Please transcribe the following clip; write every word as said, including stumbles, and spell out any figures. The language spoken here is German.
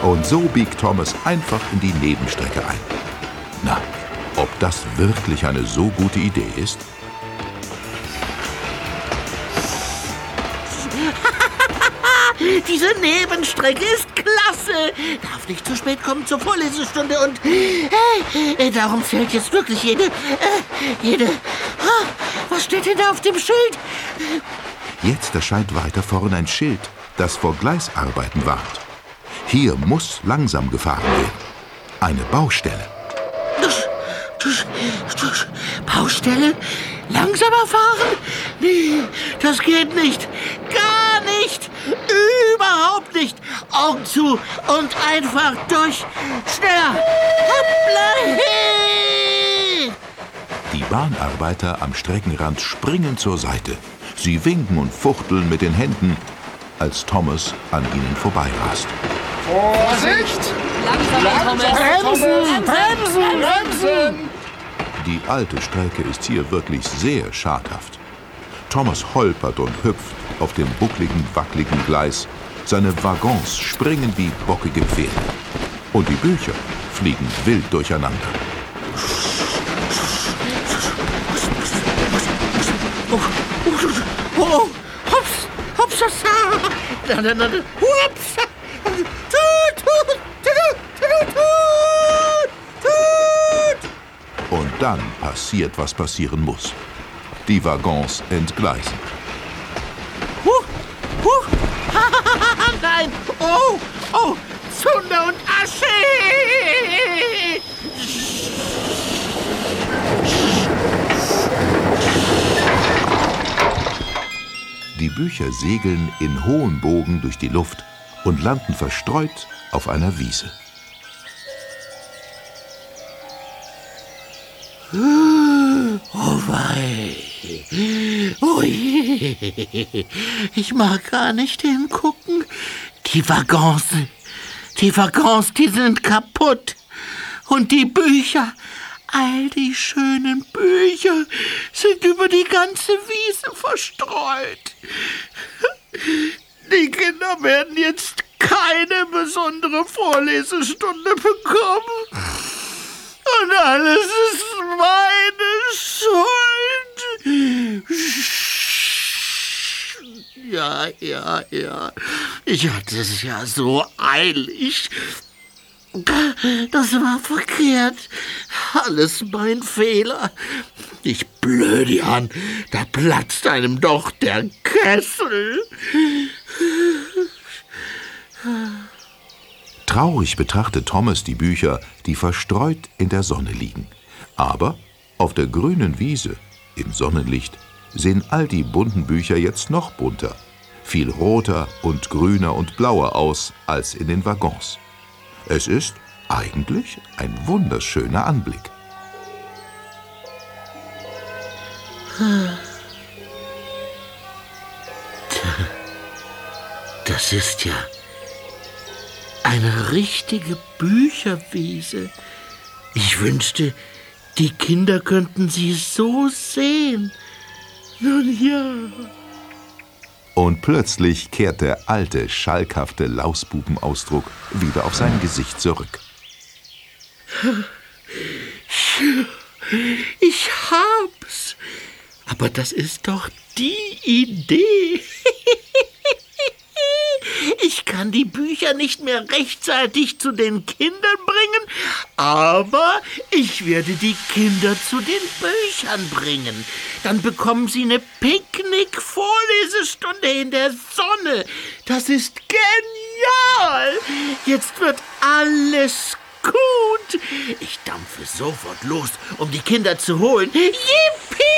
Und so biegt Thomas einfach in die Nebenstrecke ein. Na, ob das wirklich eine so gute Idee ist? Diese Nebenstrecke ist klasse. Darf nicht zu spät kommen zur Vorlesestunde und äh, darum zählt jetzt wirklich jede, äh, jede... Ah, was steht denn da auf dem Schild? Jetzt erscheint weiter vorn ein Schild, das vor Gleisarbeiten warnt. Hier muss langsam gefahren werden. Eine Baustelle. Baustelle? Langsamer fahren? Nee, das geht nicht. Gar nicht. Überhaupt nicht. Augen zu und einfach durch. Schneller. Hoppla. Hey. Die Bahnarbeiter am Streckenrand springen zur Seite. Sie winken und fuchteln mit den Händen, als Thomas an ihnen vorbeirast. Vorsicht! Langsam, Thomas! Bremsen! Bremsen! Bremsen! Die alte Strecke ist hier wirklich sehr schadhaft. Thomas holpert und hüpft auf dem buckligen, wackeligen Gleis. Seine Waggons springen wie bockige Pferde. Und die Bücher fliegen wild durcheinander. Oh, oh, oh, hops, hops, hops, na, na, na, hups, tut, tut, tut, tut, tut. Und dann passiert, was passieren muss. Die Waggons entgleisen. Huh, huh, nein, oh, oh, Zunder und Asche. Die Bücher segeln in hohem Bogen durch die Luft und landen verstreut auf einer Wiese. Oh wei. Ui. Ich mag gar nicht hingucken. Die Waggons, die Waggons, die sind kaputt. Und die Bücher, all die schönen Bücher sind über die ganze Wiese verstreut. Die Kinder werden jetzt keine besondere Vorlesestunde bekommen. Und alles ist meine Schuld. Ja, ja, ja. Ich hatte es ja so eilig. Das war verkehrt. Alles mein Fehler. Ich Blödian, da platzt einem doch der Kessel. Traurig betrachtet Thomas die Bücher, die verstreut in der Sonne liegen. Aber auf der grünen Wiese, im Sonnenlicht, sehen all die bunten Bücher jetzt noch bunter, viel roter und grüner und blauer aus als in den Waggons. Es ist eigentlich ein wunderschöner Anblick. Das ist ja eine richtige Bücherwiese. Ich wünschte, die Kinder könnten sie so sehen. Nun ja. Und plötzlich kehrt der alte, schalkhafte Lausbubenausdruck wieder auf sein Gesicht zurück. Ich hab's. Aber das ist doch die Idee. Ich kann die Bücher nicht mehr rechtzeitig zu den Kindern bringen, aber ich werde die Kinder zu den Büchern bringen. Dann bekommen sie eine Picknick-Vorlesestunde in der Sonne. Das ist genial. Jetzt wird alles gut. Ich dampfe sofort los, um die Kinder zu holen. Yippie!